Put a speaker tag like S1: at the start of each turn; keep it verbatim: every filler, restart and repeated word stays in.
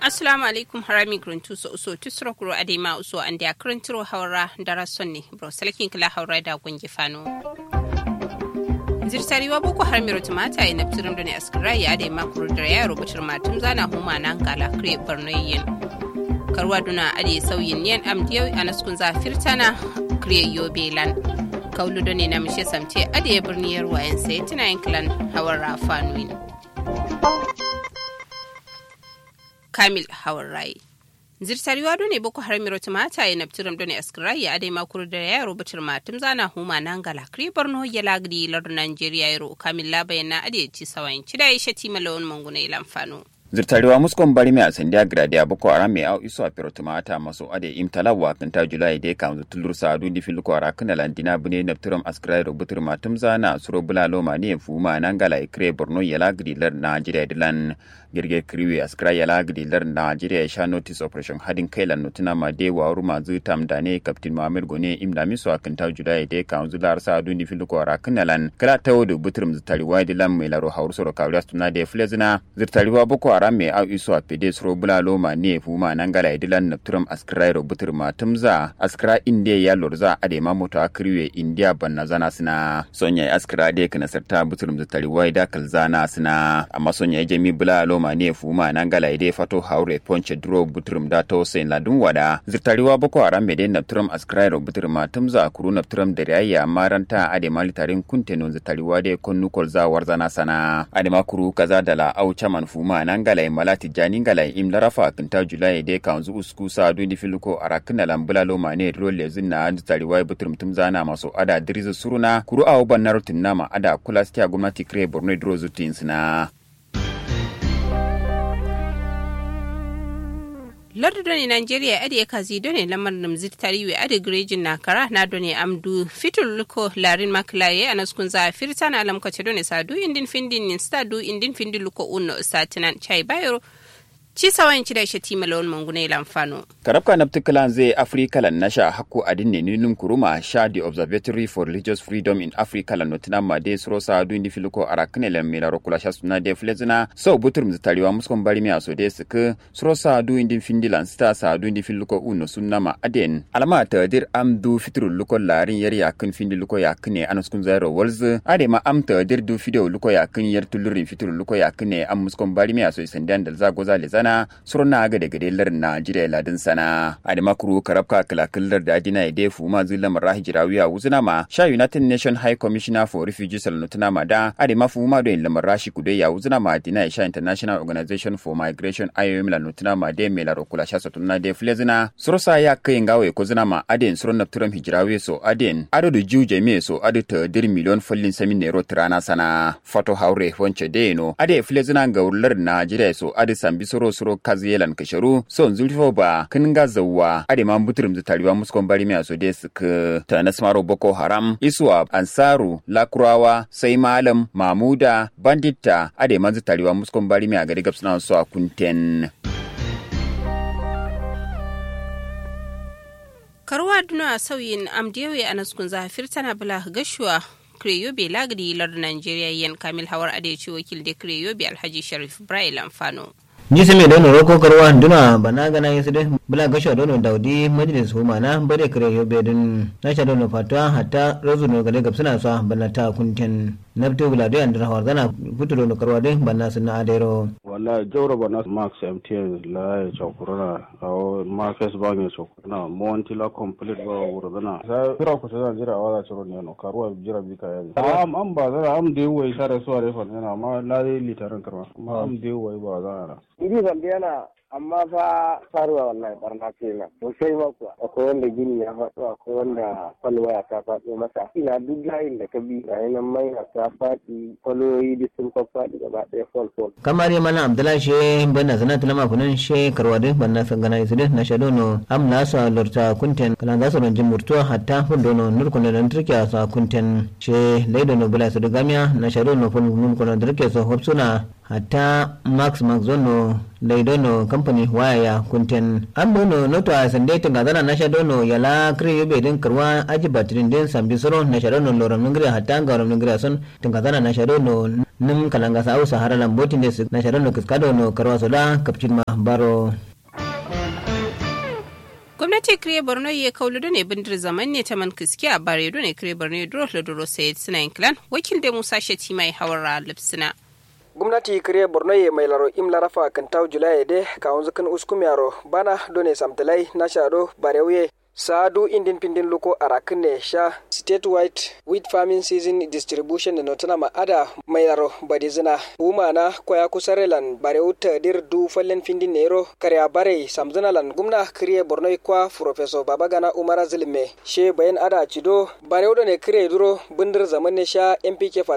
S1: Assalamu alaikum harami gruntu so so tusro kuro adema uso ande akrantiro hawra darasonni bro salakin kala hawra da gungi fano zirtari wa boko harmiro tumata ina ptirim done askrai ya adema kuro da ya rubutar matum zana huma nan kala kre barnoyin karwa duna ade sauyin yan amdiyo anaskun zafirtana kre yobelan kaulu done na mishe samte ade birniyar wayan sai tunayin klan hawra fanuin Kamil Hawarai. Zirtariwa ne boko haramiro tumata ya naftiram done askirai ya adai makuru da ya rubutar matum zana huma nan gala kribar no ya lagdi lar Nigeria yaro Kamil labayana ade ci sawayin cida ya shati malawon manguna ilan fano.
S2: Zirtariwa muskon bari mai asandiya gradia boko haram mai au iso a pirotumata maso ade imtalawa kanta julai de kam tulur sadu di fil kwara kana landina bune naftiram askirai rubutar matum zana suro bulalo mani fuma nan gala ikre borno ya lagdi lar Nigeria dilan girge kriwe askra yala gidilar Najeriya sha notice operation hadin kailan notuna ma de wa ruma zutam dane captain Muhammad Gone imda miso akanta judai de kanzular sa duni filuko raknalan kala tawdu butrum zutari wadi lam mai laro hauruso ro kawlas tuna de flezina zutari wa boko haram mai au iso apede sro bulalo ma ne fuma nangala idilan napturum askra ro buturma tumza askra inde ya lorza ade ma moto akriwe india banna zana sina sonya askra de kana sarta buturum zutari wadi kalzana sina amma sonya jami bulalo ne fuma nangala ide fato haure ponche dro butrum da to sen ladun wada zirtariwa boko haram mede naptrum askrairo butruma tumza kuru naptrum derayya maranta ade malitarin kunteno zirtariwa de konnu kolza warzana sana ade makuru kaza dala au chaman fuma nangala malati jani ngala imlarafa kinta julai de kanzu usku sa dundi filuko arakna lambula lo mane rolle zinna zirtariwa butrum tumza na maso ada dirizu suruna kuru au bannarutin nama ada kulastia gwamnati kre borno dro zutinsina
S1: Lord Doni Nigeria ade ya kazi doni lamar namzit tariwe ade grejin nakara na doni amdu fitul luko larin maklaye anaskun za firta na alam kace doni sadu indin findin instadu indin findin luko unno satinan chai bayro ci sawan ci da shati malawon mangune lamfano
S2: karabka naptikalan zai afrika lan nasha hakku adinne ninun kuruma sha the observatory for religious freedom in africa lan notina made srosa du indi filuko arakne lan milaro kula shasuna de flezina so buturum zitariwa muskon bari mi aso de sik srosa du indi findilan sta sa du indi filuko uno sunna ma aden alama tadir amdu fitrul luko larin yar yakin findiluko yakne anaskun zairo walz ade ma am tadir du fido luko yakin yar tulurin fitrul luko yakne am muskon bari mi aso sandan dal za goza lezana surna ga daga delar Najeriya ladin sana adama kuru karabka kalakallar da adina ide fuma zullam rahijirawiya wuzuna ma sha United Nation High Commissioner for Refugees alnutuna ma da adama fuma do lamar rashi kude ya wuzuna ma adina sha International Organization for Migration I O M alnutuna ma de melaro kula sha satuna de flezina sursa ya kai ngawe ko zuna ma aden surna turam hijirawiya so aden ado do juje me so ado ta dir million fallin samin nero trana sana foto haure wonce de no ade flezina ga urlar Najeriya so ade sambi soro suro kaziyelan kasharu son zulfo ba kinga zawwa ade man buturum zitariwa muskon bari me so des ka ta nasmaro boko haram iswa ansaru lakurawa sai malam mamuda banditta ade man zitariwa muskon bari me a gari gabsuna so a kunten
S1: karwa duna sauyin amdiyawe anaskun zafir tana bala gashuwa Kreyobe lagdi lar Nigeria yan Kamil Hawar Adeci wakil de Kreyobe Alhaji Sharif Ibrahim Amfano
S3: ni se me dono roko karwa duna bana gana yesu de bula gasho dono daudi majlis humana bare Kreyobe din na sha dono fatwa hatta rozu no gade gabsana so bana ta kunten nabtu bula de andra hawar gana futu dono karwa de bana sunna adero
S4: wallahi jawra bana max mtn la chokurana au marcus bangi chokurana monti la complete ba wurana sa fira ko sa jira wala choro ne no karwa jira bika ya am am ba za am de wai sare so are fa na ma la litaran karwa ma am de wai ba za
S5: Iri Zambiana amma fa faruwa wallahi barna kenan sosai ma kuwa akwai wanda gini ya faɗo akwai wanda falwaya ta faɗo masa ina duk layin da ka bi ga nan mai ta faɗi faloyi da sun faɗi gaba ɗaya fol fol
S3: kamar ya mana Abdullahi she banda sanata lama kunan she karwade banda sangana isde na shadono am nasa lorta kunten kalan zasu ronjin murtuwa hatta fundono nurkuna dan turkiya sa kunten she leidono bula su gamia na shadono fun nurkuna turkiya so hopsuna hatta max maxono leidono company waya kunten ambono noto asande tangazana nasha dono yala kriyo bedin karwa aji batrin den sambi soro nasha dono loram ngre hatta ngaram ngre son tangazana nasha dono nim kalanga sa au sahara lambotin des na sharon no kiskado no karwa soda kapcin ma baro.
S1: gwamnati kire borno ya kaulu ne bindir zaman ne ta man kiski a bare ne kire borno ya duro duro sai suna clan wakil da musa shati mai hawara lipsina.
S6: Gumnati kire borno ye mai laro im larafa kan taw julai de ka onzu kan uskum yaro bana done samtalai na shado barewe Saadu indin pindin luko arakne sha statewide wheat farming season distribution no tana ma ada mayaro badizina umana koya kusarelan bare uta dir du fallen findin nero kare bare samzana lan gumna kriye borno kwa professor babagana umara zilme she bayan ada cido bare udo ne kriye duro bundir zaman ne sha M P K